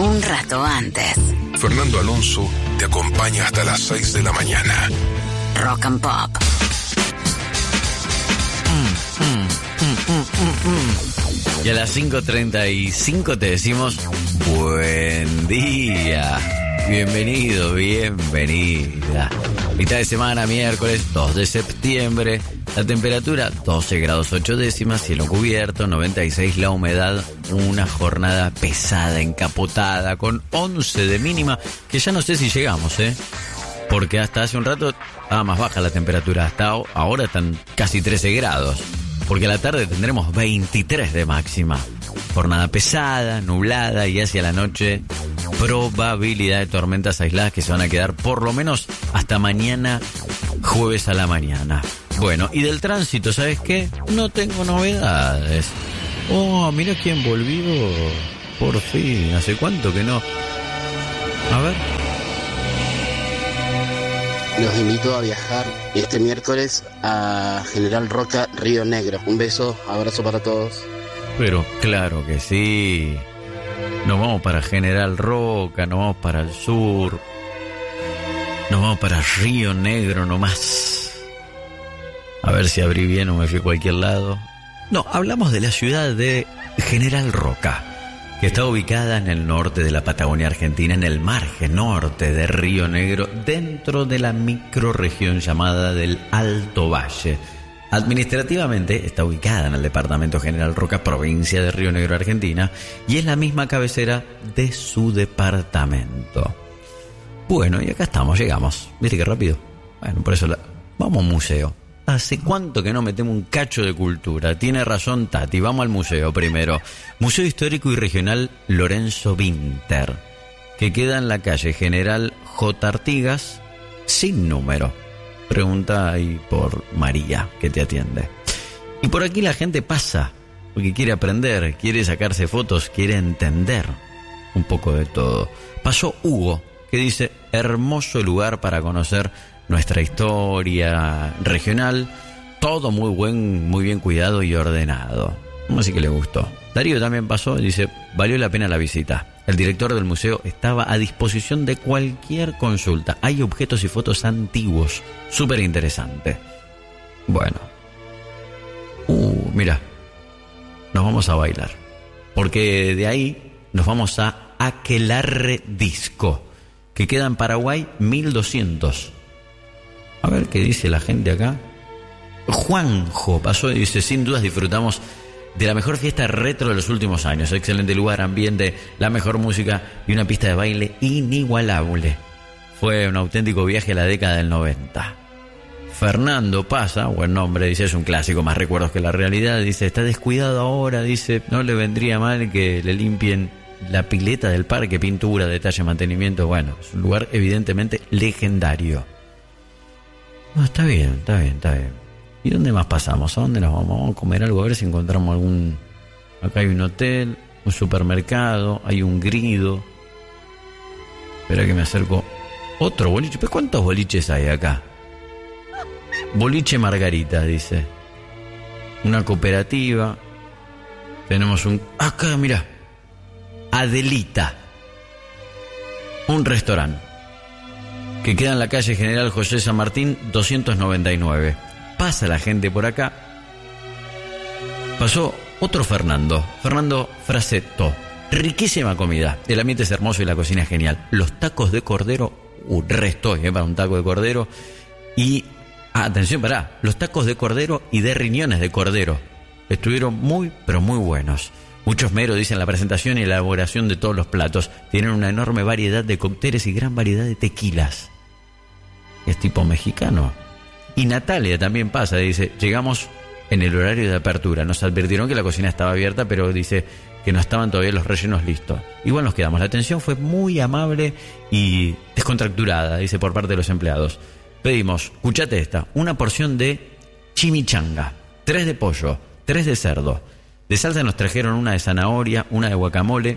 un rato antes. Fernando Alonso te acompaña hasta las 6 de la mañana. Rock and Pop. Y a las 5:35 te decimos buen día. Bienvenido, bienvenida. Mitad de semana, miércoles 2 de septiembre. La temperatura 12 grados 8 décimas, cielo cubierto, 96 la humedad. Una jornada pesada, encapotada, con 11 de mínima, que ya no sé si llegamos, porque hasta hace un rato estaba más baja la temperatura. Hasta ahora están casi 13 grados. Porque a la tarde tendremos 23 de máxima. Jornada pesada, nublada, y hacia la noche probabilidad de tormentas aisladas que se van a quedar por lo menos hasta mañana, jueves a la mañana. Bueno, y del tránsito, ¿sabes qué? No tengo novedades. Oh, mira quién volvió. Por fin, ¿hace cuánto que no? A ver. Los invito a viajar este miércoles a General Roca, Río Negro. Un beso, abrazo para todos. Pero claro que sí. Nos vamos para General Roca, nos vamos para el sur. Nos vamos para Río Negro nomás. A ver si abrí bien o me fui a cualquier lado. No, hablamos de la ciudad de General Roca, que está ubicada en el norte de la Patagonia Argentina, en el margen norte de Río Negro, dentro de la microrregión llamada del Alto Valle. Administrativamente está ubicada en el departamento General Roca, provincia de Río Negro, Argentina, y es la misma cabecera de su departamento. Bueno, y acá estamos, llegamos. ¿Viste qué rápido? Bueno, por eso vamos a un museo. ¿Hace cuánto que no metemos un cacho de cultura? Tiene razón Tati, vamos al museo primero. Museo Histórico y Regional Lorenzo Winter, que queda en la calle General J. Artigas, sin número. Pregunta ahí por María, que te atiende. Y por aquí la gente pasa, porque quiere aprender, quiere sacarse fotos, quiere entender un poco de todo. Pasó Hugo, que dice, hermoso lugar para conocer nuestra historia regional, todo muy bien cuidado y ordenado. Así que le gustó. Darío también pasó y dice, valió la pena la visita. El director del museo estaba a disposición de cualquier consulta. Hay objetos y fotos antiguos, súper interesante. Bueno. Mira, nos vamos a bailar. Porque de ahí nos vamos a Aquelarre Disco, que queda en Paraguay 1200. A ver qué dice la gente acá. Juanjo pasó y dice, sin dudas disfrutamos de la mejor fiesta retro de los últimos años. Excelente lugar, ambiente, la mejor música y una pista de baile inigualable. Fue un auténtico viaje a la década del 90. Fernando pasa, buen nombre, dice, es un clásico, más recuerdos que la realidad. Dice, está descuidado ahora, dice, no le vendría mal que le limpien la pileta del parque, pintura, detalle, mantenimiento. Bueno, es un lugar evidentemente legendario. No, está bien. ¿Y dónde más pasamos? ¿A dónde nos vamos? Vamos a comer algo, a ver si encontramos algún... Acá hay un hotel, un supermercado, hay un grido. Espera que me acerco. Otro boliche. ¿Pero cuántos boliches hay acá? Boliche Margarita, dice. Una cooperativa. Tenemos un... Acá, mira. Adelita. Un restaurante que queda en la calle General José San Martín 299. Pasa la gente por acá. Pasó otro Fernando Frasetto. Riquísima comida. El ambiente es hermoso y la cocina es genial. Los tacos de cordero, resto para un taco de cordero. Y, atención, los tacos de cordero y de riñones de cordero estuvieron muy, pero muy buenos. Mucho esmero, dicen, la presentación y elaboración de todos los platos. Tienen una enorme variedad de cócteles y gran variedad de tequilas. Es tipo mexicano. Y Natalia también pasa, dice, llegamos en el horario de apertura. Nos advirtieron que la cocina estaba abierta, pero dice que no estaban todavía los rellenos listos. Igual nos quedamos. La atención fue muy amable y descontracturada, dice, por parte de los empleados. Pedimos, escuchate esta, una porción de chimichanga, 3 de pollo, 3 de cerdo. De salsa nos trajeron una de zanahoria, una de guacamole.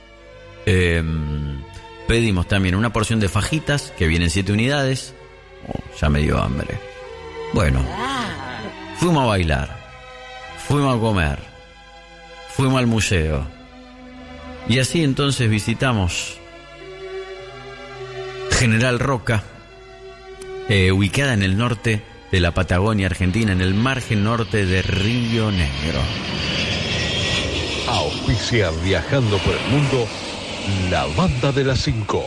Pedimos también una porción de fajitas, que vienen 7 unidades. Ya me dio hambre. Bueno, fuimos a bailar, fuimos a comer, fuimos al museo. Y así entonces visitamos General Roca, ubicada en el norte de la Patagonia Argentina, en el margen norte de Río Negro. Auspicia Viajando por el Mundo, la banda de las 5.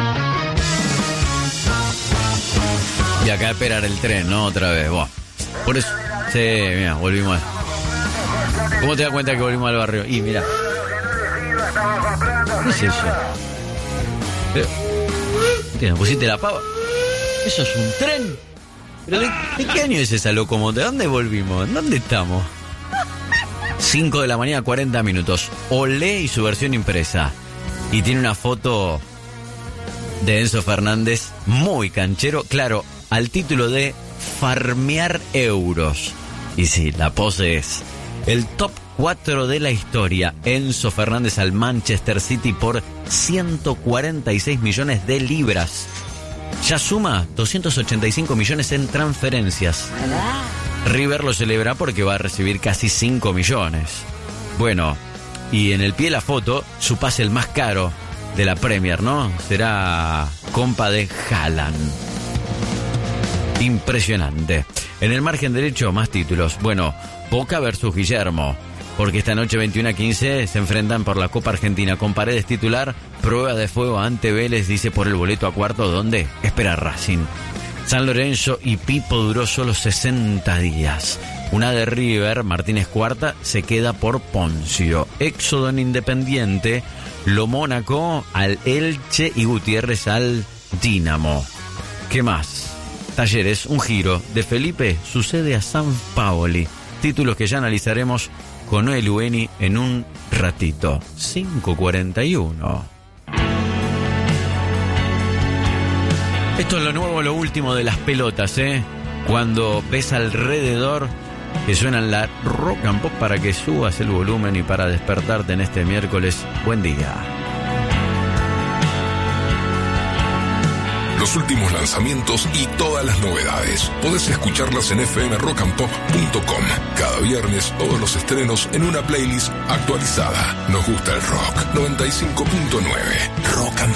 Y acá esperar el tren, ¿no? Otra vez, buah. Por eso, sí, mira, volvimos. ¿Cómo te das cuenta que volvimos al barrio? Y mira, ¿qué es eso? ¿Qué, pusiste la pava? ¿Eso es un tren? ¿Pero de qué año es esa locomotora? ¿De dónde volvimos? ¿Dónde estamos? 5 de la mañana, 40 minutos. Olé y su versión impresa. Y tiene una foto de Enzo Fernández muy canchero, claro, al título de farmear euros. Y sí, la pose es el top 4 de la historia. Enzo Fernández al Manchester City por 146 millones de libras. Ya suma 285 millones en transferencias. River lo celebra porque va a recibir casi 5 millones. Bueno, y en el pie de la foto, su pase el más caro de la Premier, ¿no? Será compa de Haaland. Impresionante. En el margen derecho, más títulos. Bueno, Boca versus Guillermo, porque esta noche 21:15 se enfrentan por la Copa Argentina con Paredes titular, prueba de fuego ante Vélez, dice por el boleto a cuarto, ¿dónde? Espera Racing. San Lorenzo y Pipo duró solo 60 días. Una de River, Martínez Cuarta, se queda por Poncio. Éxodo en Independiente, Lo Mónaco al Elche y Gutiérrez al Dínamo. ¿Qué más? Talleres, un giro de Felipe sucede a San Paoli. Títulos que ya analizaremos con Noel Ueni en un ratito. 5:41. Esto es lo nuevo, lo último de las pelotas, ¿eh? Cuando ves alrededor que suenan la rock and pop para que subas el volumen y para despertarte en este miércoles. Buen día. Los últimos lanzamientos y todas las novedades. Podés escucharlas en fmrockandpop.com. Cada viernes todos los estrenos en una playlist actualizada. Nos gusta el rock. 95.9 Rock and